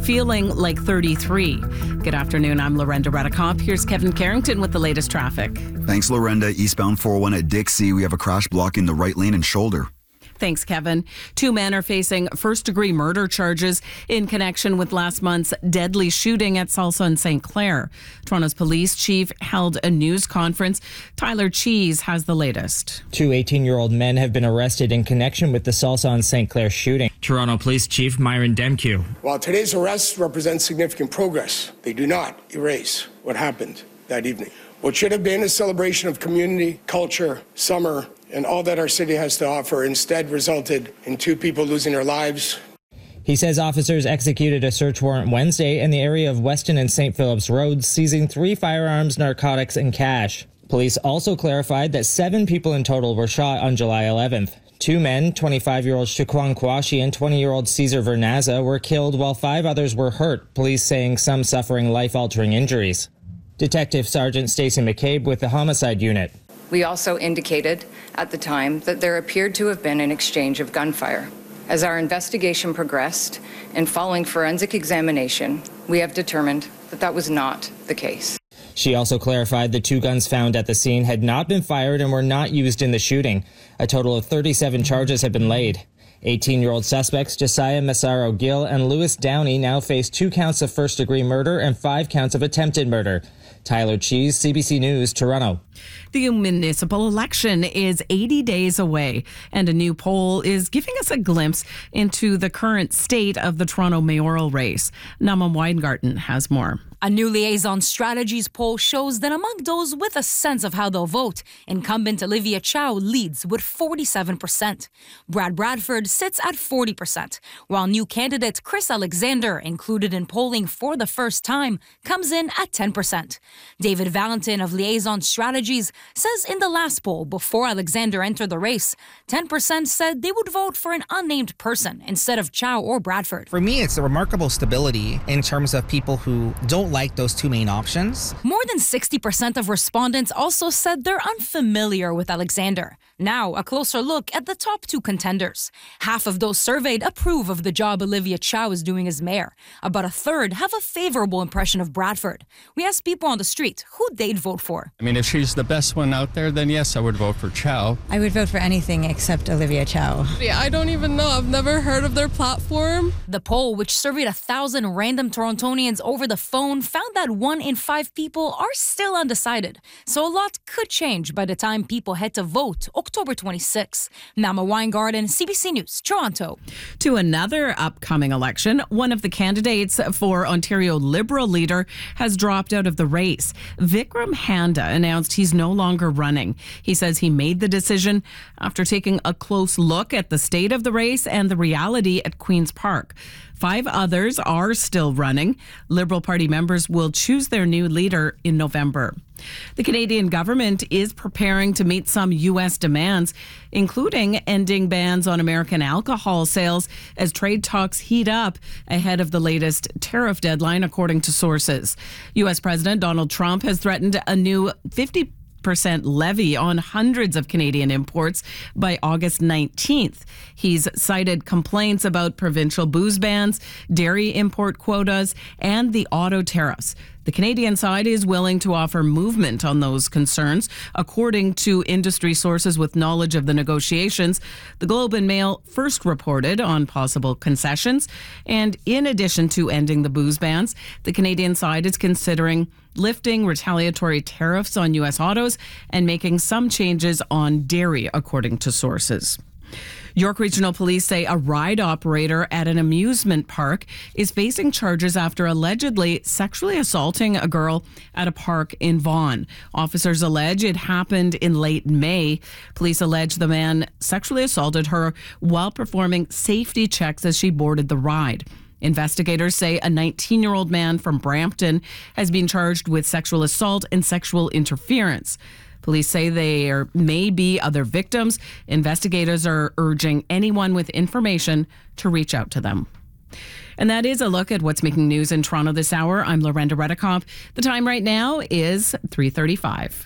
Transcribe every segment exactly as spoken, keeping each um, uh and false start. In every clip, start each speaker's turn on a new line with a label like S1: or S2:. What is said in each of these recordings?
S1: feeling like thirty-three. Good afternoon, I'm Lorenda Redicop. Here's Kevin Carrington with the latest traffic.
S2: Thanks, Lorenda. Eastbound four oh one at Dixie, we have a crash blocking the right lane and shoulder.
S1: Thanks, Kevin. Two men are facing first-degree murder charges in connection with last month's deadly shooting at Salsa and Saint Clair. Toronto's police chief held a news conference. Tyler Cheese has the latest.
S3: Two eighteen-year-old men have been arrested in connection with the Salsa and Saint Clair shooting. Toronto Police Chief Myron Demkew.
S4: While today's arrests represent significant progress, they do not erase what happened that evening. What should have been a celebration of community, culture, summer, and all that our city has to offer instead resulted in two people losing their lives.
S3: He says officers executed a search warrant Wednesday in the area of Weston and Saint Phillips Roads, seizing three firearms, narcotics, and cash. Police also clarified that seven people in total were shot on July eleventh. Two men, twenty-five-year-old Shaquan Kwashi and twenty-year-old Cesar Vernaza, were killed while five others were hurt, police saying some suffering life-altering injuries. Detective Sergeant Stacey McCabe with the Homicide Unit.
S5: We also indicated at the time that there appeared to have been an exchange of gunfire. As our investigation progressed and following forensic examination, we have determined that that was not the case.
S3: She also clarified the two guns found at the scene had not been fired and were not used in the shooting. A total of thirty-seven charges have been laid. eighteen-year-old suspects Josiah Massaro Gill and Lewis Downey now face two counts of first-degree murder and five counts of attempted murder. Tyler Cheese, C B C News, Toronto.
S1: The municipal election is eighty days away, and a new poll is giving us a glimpse into the current state of the Toronto mayoral race. Nama Weingarten has more.
S6: A new Liaison Strategies poll shows that among those with a sense of how they'll vote, incumbent Olivia Chow leads with forty-seven percent. Brad Bradford sits at forty percent, while new candidate Chris Alexander, included in polling for the first time, comes in at ten percent. David Valentin of Liaison Strategies says in the last poll, before Alexander entered the race, ten percent said they would vote for an unnamed person instead of Chow or Bradford.
S7: For me, it's a remarkable stability in terms of people who don't like those two main options.
S6: More than sixty percent of respondents also said they're unfamiliar with Alexander. Now, a closer look at the top two contenders. Half of those surveyed approve of the job Olivia Chow is doing as mayor. About a third have a favorable impression of Bradford. We asked people on the street who they'd vote for.
S8: I mean, if she's the best one out there, then yes, I would vote for Chow.
S9: I would vote for anything except Olivia Chow.
S10: Yeah, I don't even know. I've never heard of their platform.
S6: The poll, which surveyed a thousand random Torontonians over the phone, found that one in five people are still undecided. So a lot could change by the time people head to vote October twenty-sixth. Nama Weingarten, C B C News, Toronto.
S1: To another upcoming election, one of the candidates for Ontario Liberal leader has dropped out of the race. Vikram Handa announced he's no longer running. He says he made the decision after taking a close look at the state of the race and the reality at Queen's Park. Five others are still running. Liberal Party members will choose their new leader in November. The Canadian government is preparing to meet some U S demands, including ending bans on American alcohol sales as trade talks heat up ahead of the latest tariff deadline, according to sources. U S President Donald Trump has threatened a new fifty percent levy on hundreds of Canadian imports by August nineteenth. He's cited complaints about provincial booze bans, dairy import quotas, and the auto tariffs. The Canadian side is willing to offer movement on those concerns, according to industry sources with knowledge of the negotiations. The Globe and Mail first reported on possible concessions. And in addition to ending the booze bans, the Canadian side is considering lifting retaliatory tariffs on U S autos and making some changes on dairy, according to sources. York Regional Police say a ride operator at an amusement park is facing charges after allegedly sexually assaulting a girl at a park in Vaughan. Officers allege it happened in late May. Police allege the man sexually assaulted her while performing safety checks as she boarded the ride. Investigators say a nineteen-year-old man from Brampton has been charged with sexual assault and sexual interference. Police say there may be other victims. Investigators are urging anyone with information to reach out to them. And that is a look at what's making news in Toronto this hour. I'm Lorenda Redicop. The time right now is three thirty-five.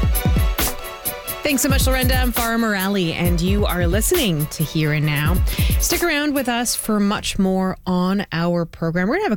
S11: Thanks so much, Lorenda. I'm Farah Morali, and you are listening to Here and Now. Stick around with us for much more on our program. We're going to have a